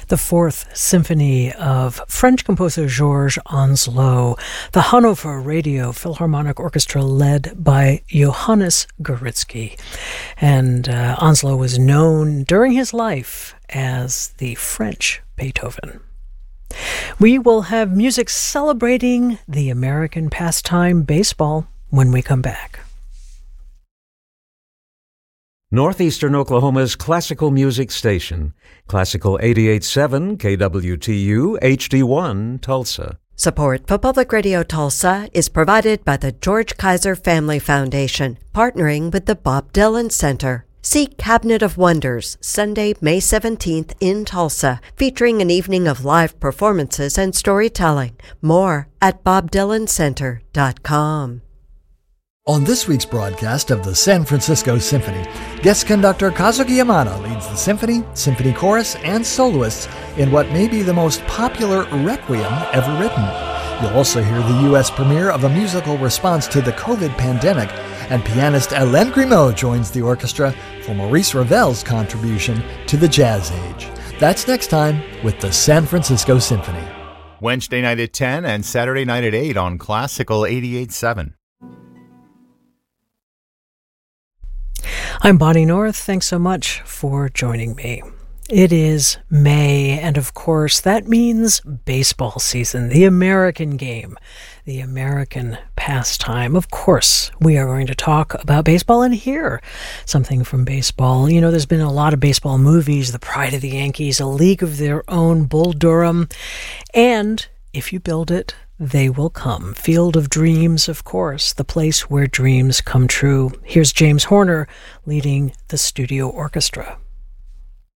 the Fourth Symphony of French composer Georges Onslow, the Hanover Radio Philharmonic Orchestra led by Johannes Goritzky. And Onslow was known during his life as the French Beethoven. We will have music celebrating the American pastime baseball when we come back. Northeastern Oklahoma's classical music station, Classical 88.7 KWTU HD1 Tulsa. Support for Public Radio Tulsa is provided by the George Kaiser Family Foundation, partnering with the Bob Dylan Center. See Cabinet of Wonders, Sunday, May 17th in Tulsa, featuring an evening of live performances and storytelling. More at bobdylancenter.com. On this week's broadcast of the San Francisco Symphony, guest conductor Kazuki Yamada leads the symphony, symphony chorus, and soloists in what may be the most popular requiem ever written. You'll also hear the U.S. premiere of a musical response to the COVID pandemic, and pianist Hélène Grimaud joins the orchestra for Maurice Ravel's contribution to the jazz age. That's next time with the San Francisco Symphony. Wednesday night at 10 and Saturday night at 8 on Classical 88.7. I'm Bonnie North. Thanks so much for joining me. It is May, and of course, that means baseball season, the American game, the American pastime. Of course, we are going to talk about baseball and hear something from baseball. You know, there's been a lot of baseball movies, The Pride of the Yankees, A League of Their Own, Bull Durham, and if you build it, they will come. Field of Dreams, of course, the place where dreams come true. Here's James Horner leading the studio orchestra.